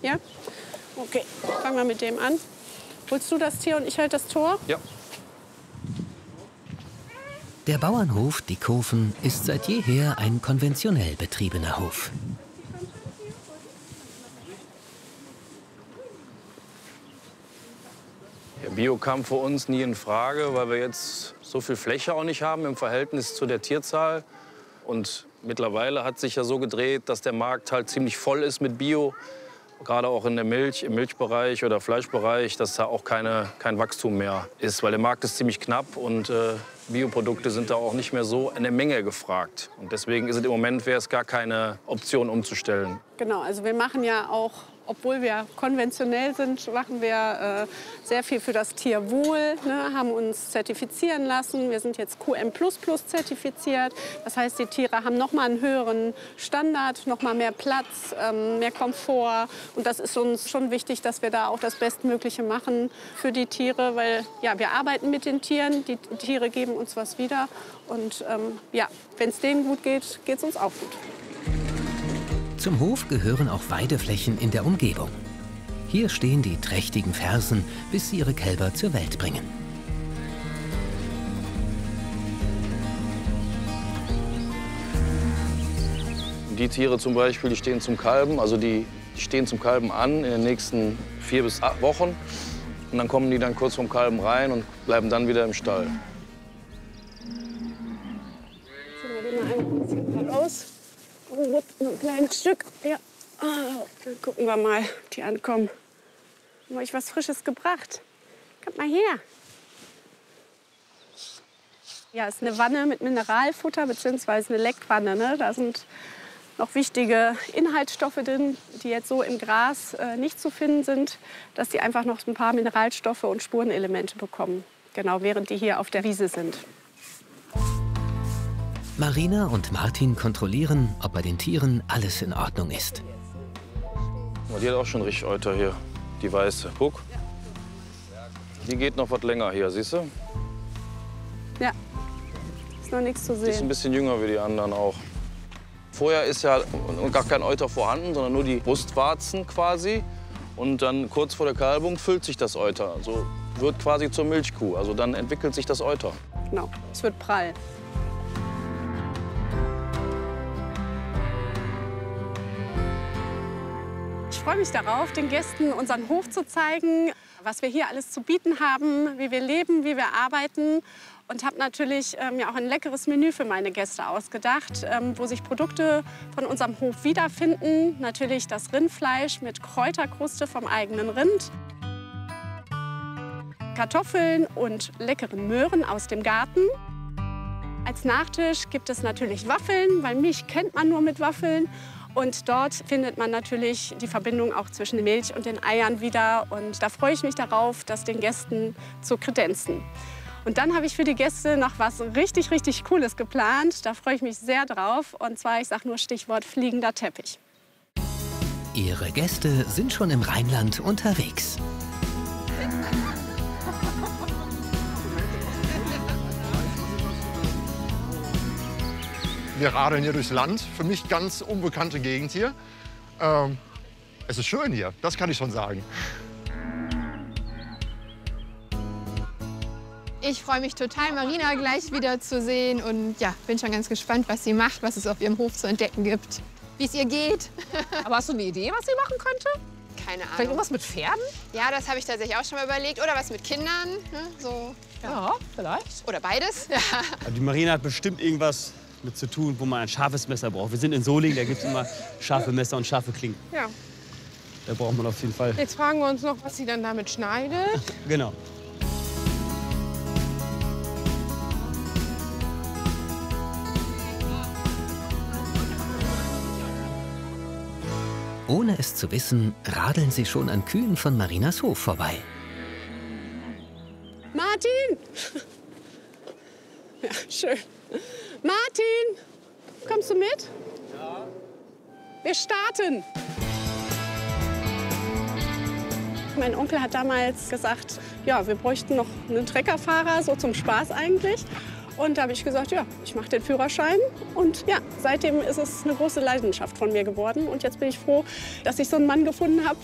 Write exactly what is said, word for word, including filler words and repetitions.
Ja? Okay, fangen wir mit dem an. Holst du das Tier und ich halte das Tor? Ja. Der Bauernhof Diekhofen ist seit jeher ein konventionell betriebener Hof. Ja, Bio kam für uns nie in Frage, weil wir jetzt so viel Fläche auch nicht haben im Verhältnis zu der Tierzahl. Und mittlerweile hat sich ja so gedreht, dass der Markt halt ziemlich voll ist mit Bio. Gerade auch in der Milch, im Milchbereich oder Fleischbereich, dass da auch keine, kein Wachstum mehr ist. Weil der Markt ist ziemlich knapp und äh, Bioprodukte sind da auch nicht mehr so in der Menge gefragt. Und deswegen ist es im Moment wäre es gar keine Option umzustellen. Genau, also wir machen ja auch, obwohl wir konventionell sind, machen wir äh, sehr viel für das Tierwohl, ne, haben uns zertifizieren lassen. Wir sind jetzt Q M plus plus zertifiziert. Das heißt, die Tiere haben noch mal einen höheren Standard, noch mal mehr Platz, ähm, mehr Komfort. Und das ist uns schon wichtig, dass wir da auch das Bestmögliche machen für die Tiere, weil ja, wir arbeiten mit den Tieren, die Tiere geben uns was wieder. Und ähm, ja, wenn es denen gut geht, geht es uns auch gut. Zum Hof gehören auch Weideflächen in der Umgebung. Hier stehen die trächtigen Fersen, bis sie ihre Kälber zur Welt bringen. Die Tiere zum Beispiel, die stehen zum Kalben, also die, die stehen zum Kalben an in den nächsten vier bis acht Wochen. Und dann kommen die dann kurz vom Kalben rein und bleiben dann wieder im Stall. Ziehen wir die mal ein bisschen raus. Oh, ein kleines Stück. Ja. Oh, dann gucken wir mal, ob die ankommen. Haben wir euch was Frisches gebracht? Kommt mal her. Ja, es ist eine Wanne mit Mineralfutter bzw. eine Leckwanne. Ne? Da sind noch wichtige Inhaltsstoffe drin, die jetzt so im Gras äh, nicht zu finden sind, dass die einfach noch ein paar Mineralstoffe und Spurenelemente bekommen. Genau, während die hier auf der Wiese sind. Marina und Martin kontrollieren, ob bei den Tieren alles in Ordnung ist. Die hat auch schon richtig Euter hier, die weiße. Guck. Die geht noch was länger hier, siehst du? Ja, ist noch nichts zu Die ist ein sehen. bisschen jünger wie die anderen auch. Vorher ist ja gar kein Euter vorhanden, sondern nur die Brustwarzen quasi. Und dann kurz vor der Kalbung füllt sich das Euter. Also wird quasi zur Milchkuh. Also dann entwickelt sich das Euter. Genau, es wird prall. Ich freue mich darauf, den Gästen unseren Hof zu zeigen, was wir hier alles zu bieten haben, wie wir leben, wie wir arbeiten. Und habe natürlich ähm, ja auch ein leckeres Menü für meine Gäste ausgedacht, ähm, wo sich Produkte von unserem Hof wiederfinden. Natürlich das Rindfleisch mit Kräuterkruste vom eigenen Rind, Kartoffeln und leckeren Möhren aus dem Garten. Als Nachtisch gibt es natürlich Waffeln, weil Milch kennt man nur mit Waffeln. Und dort findet man natürlich die Verbindung auch zwischen Milch und den Eiern wieder. Und da freue ich mich darauf, das den Gästen zu kredenzen. Und dann habe ich für die Gäste noch was richtig, richtig Cooles geplant. Da freue ich mich sehr drauf. Und zwar, ich sage nur Stichwort fliegender Teppich. Ihre Gäste sind schon im Rheinland unterwegs. Wir radeln hier durchs Land. Für mich ganz unbekannte Gegend hier. Ähm, es ist schön hier, das kann ich schon sagen. Ich freue mich total, Marina gleich wieder zu sehen und ja, bin schon ganz gespannt, was sie macht, was es auf ihrem Hof zu entdecken gibt, wie es ihr geht. Aber hast du eine Idee, was sie machen könnte? Keine Ahnung. Vielleicht irgendwas mit Pferden? Ja, das habe ich tatsächlich auch schon mal überlegt. Oder was mit Kindern, ne? So, ja. Ja, vielleicht. Oder beides. Ja. Die Marina hat bestimmt irgendwas mit zu tun, wo man ein scharfes Messer braucht. Wir sind in Solingen, da gibt es immer scharfe Messer und scharfe Klingen. Ja. Da braucht man auf jeden Fall. Jetzt fragen wir uns noch, was sie dann damit schneidet. Genau. Ohne es zu wissen, radeln sie schon an Kühen von Marinas Hof vorbei. Martin! Ja, schön. Martin, kommst du mit? Ja. Wir starten. Mein Onkel hat damals gesagt, ja, wir bräuchten noch einen Treckerfahrer, so zum Spaß eigentlich. Und da habe ich gesagt, ja, ich mache den Führerschein. Und ja, seitdem ist es eine große Leidenschaft von mir geworden. Und jetzt bin ich froh, dass ich so einen Mann gefunden habe,